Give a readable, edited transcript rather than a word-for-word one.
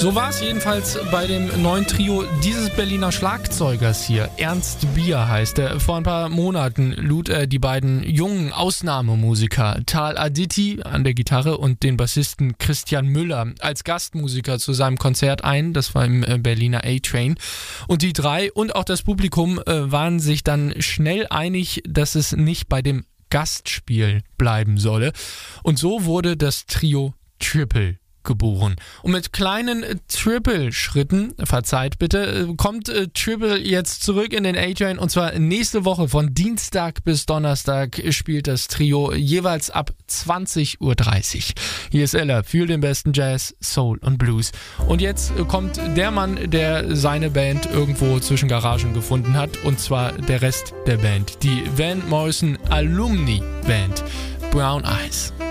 So war es jedenfalls bei dem neuen Trio dieses Berliner Schlagzeugers hier. Ernst Bier heißt er. Vor ein paar Monaten lud er die beiden jungen Ausnahmemusiker Tal Aditi an der Gitarre und den Bassisten Christian Müller als Gastmusiker zu seinem Konzert ein. Das war im Berliner A-Train. Und die drei und auch das Publikum waren sich dann schnell einig, dass es nicht bei dem Gastspiel bleiben solle. Und so wurde das Trio Triple geboren. Und mit kleinen Triple-Schritten, verzeiht bitte, kommt Triple jetzt zurück in den A-Train und zwar nächste Woche von Dienstag bis Donnerstag spielt das Trio jeweils ab 20:30 Uhr. Hier ist Ella für den besten Jazz, Soul und Blues. Und jetzt kommt der Mann, der seine Band irgendwo zwischen Garagen gefunden hat und zwar der Rest der Band, die Van Morrison Alumni Band Brown Eyes.